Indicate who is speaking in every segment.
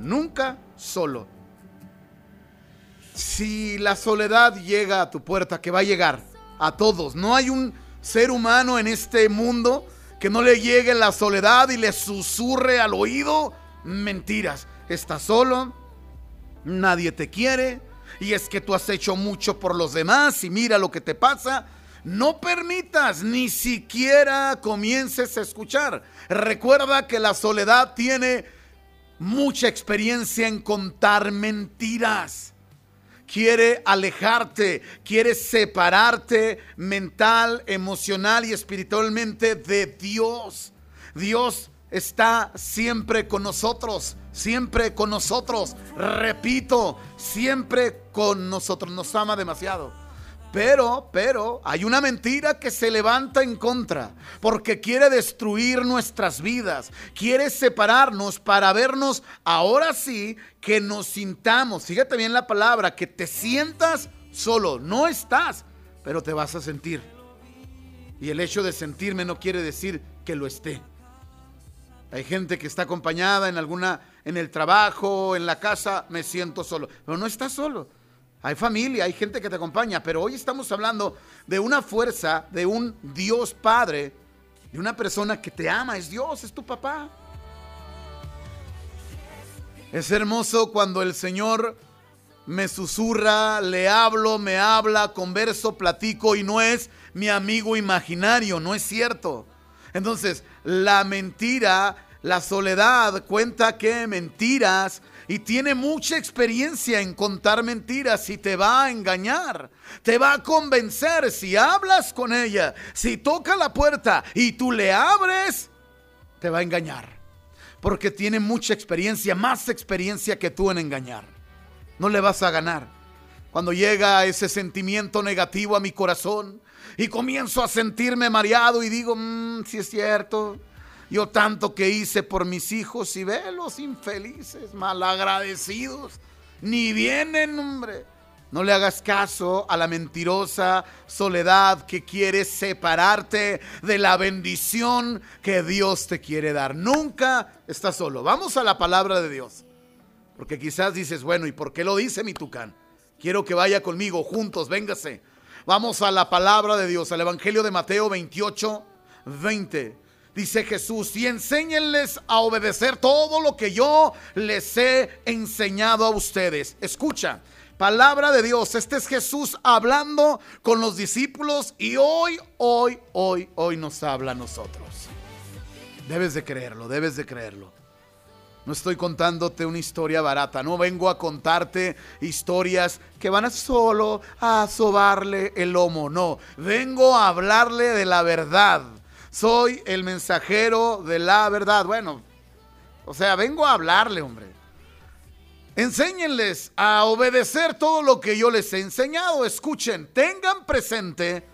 Speaker 1: nunca solo. Si la soledad llega a tu puerta, que va a llegar a todos, no hay un ser humano en este mundo que no le llegue la soledad y le susurre al oído mentiras. Estás solo, nadie te quiere, y es que tú has hecho mucho por los demás y mira lo que te pasa. No permitas, ni siquiera comiences a escuchar. Recuerda que la soledad tiene mucha experiencia en contar mentiras. Quiere alejarte, quiere separarte mental, emocional y espiritualmente de Dios. Dios está siempre con nosotros, siempre con nosotros. Repito, siempre con nosotros. Nos ama demasiado. Pero hay una mentira que se levanta en contra, porque quiere destruir nuestras vidas, quiere separarnos para vernos ahora sí que nos sintamos. Fíjate bien la palabra, que te sientas solo. No estás, pero te vas a sentir. Y el hecho de sentirme no quiere decir que lo esté. Hay gente que está acompañada en el trabajo, en la casa, me siento solo, pero no estás solo. Hay familia, hay gente que te acompaña, pero hoy estamos hablando de una fuerza, de un Dios Padre, de una persona que te ama. Es Dios, es tu papá. Es hermoso cuando el Señor me susurra, le hablo, me habla, converso, platico y no es mi amigo imaginario, no es cierto. Entonces, la mentira, la soledad cuenta que mentiras y tiene mucha experiencia en contar mentiras y te va a engañar, te va a convencer. Si hablas con ella, si toca la puerta y tú le abres, te va a engañar, porque tiene mucha experiencia, más experiencia que tú en engañar. No le vas a ganar. Cuando llega ese sentimiento negativo a mi corazón y comienzo a sentirme mareado y digo, sí es cierto, yo tanto que hice por mis hijos y ve los infelices, malagradecidos, ni vienen, hombre. No le hagas caso a la mentirosa soledad que quiere separarte de la bendición que Dios te quiere dar. Nunca estás solo. Vamos a la palabra de Dios, porque quizás dices, bueno, ¿y por qué lo dice mi tucán? Quiero que vaya conmigo, juntos, véngase. Vamos a la palabra de Dios, al Evangelio de Mateo 28:20. Dice Jesús, y enséñenles a obedecer todo lo que yo les he enseñado a ustedes. Escucha, palabra de Dios. Este es Jesús hablando con los discípulos y hoy nos habla a nosotros. Debes de creerlo, debes de creerlo. No estoy contándote una historia barata, no vengo a contarte historias que van a solo a sobarle el lomo, no. Vengo a hablarle de la verdad. Soy el mensajero de la verdad. Bueno, o sea, vengo a hablarle, hombre. Enséñenles a obedecer todo lo que yo les he enseñado. Escuchen, tengan presente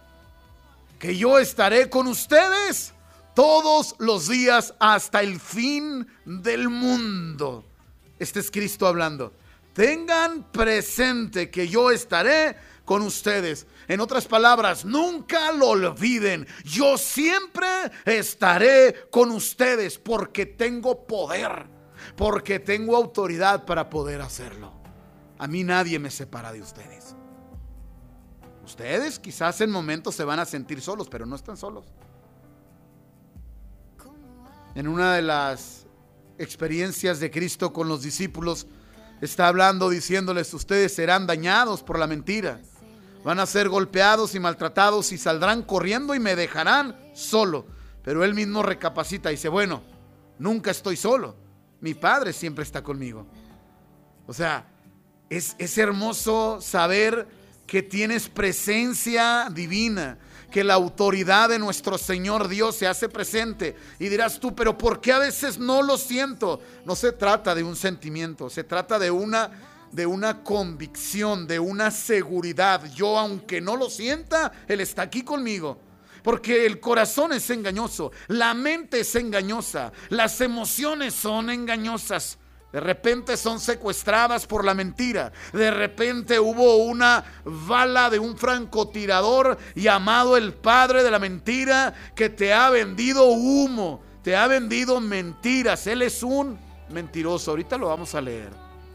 Speaker 1: que yo estaré con ustedes todos los días hasta el fin del mundo. Este es Cristo hablando. Tengan presente que yo estaré con ustedes. En otras palabras, nunca lo olviden. Yo siempre estaré con ustedes porque tengo poder, porque tengo autoridad para poder hacerlo. A mí nadie me separa de ustedes. Ustedes quizás en momentos se van a sentir solos, pero no están solos. En una de las experiencias de Cristo con los discípulos, está hablando diciéndoles, ustedes serán dañados por la mentira. Van a ser golpeados y maltratados y saldrán corriendo y me dejarán solo. Pero él mismo recapacita y dice, bueno, nunca estoy solo. Mi Padre siempre está conmigo. O sea, es hermoso saber que tienes presencia divina, que la autoridad de nuestro Señor Dios se hace presente. Y dirás tú, pero ¿por qué a veces no lo siento? No se trata de un sentimiento, se trata de una convicción, de una seguridad. Yo, aunque no lo sienta, Él está aquí conmigo. Porque el corazón es engañoso, la mente es engañosa, las emociones son engañosas. De repente son secuestradas por la mentira. De repente hubo una bala de un francotirador llamado el padre de la mentira, que te ha vendido humo, te ha vendido mentiras. Él es un mentiroso. Ahorita lo vamos a leer.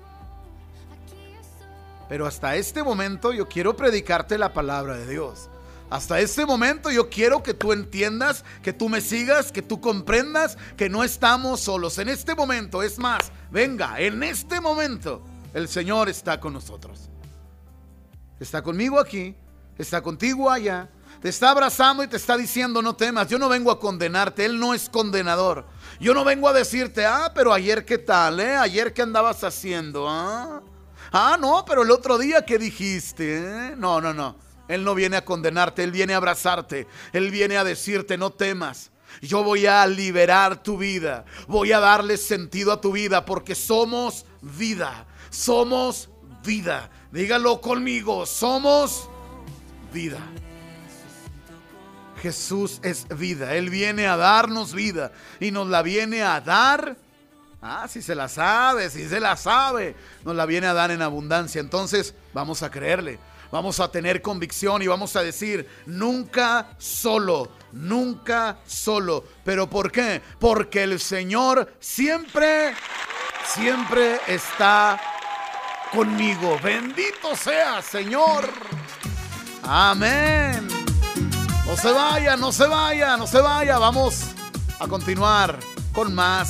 Speaker 1: Pero hasta este momento yo quiero predicarte la palabra de Dios. Hasta este momento yo quiero que tú entiendas, que tú me sigas, que tú comprendas que no estamos solos. En este momento, es más, venga, en este momento el Señor está con nosotros. Está conmigo aquí, está contigo allá, te está abrazando y te está diciendo no temas. Yo no vengo a condenarte, Él no es condenador. Yo no vengo a decirte, pero ayer qué tal, ayer qué andabas haciendo, no, pero el otro día qué dijiste, No. Él no viene a condenarte, Él viene a abrazarte, Él viene a decirte no temas. Yo voy a liberar tu vida, voy a darle sentido a tu vida, porque somos vida, somos vida. Dígalo conmigo, somos vida. Jesús es vida, Él viene a darnos vida y nos la viene a dar. Si se la sabe, nos la viene a dar en abundancia. Entonces vamos a creerle, vamos a tener convicción y vamos a decir nunca solo, nunca solo. ¿Pero por qué? Porque el Señor siempre está conmigo. Bendito sea, Señor. Amén. No se vaya. Vamos a continuar con más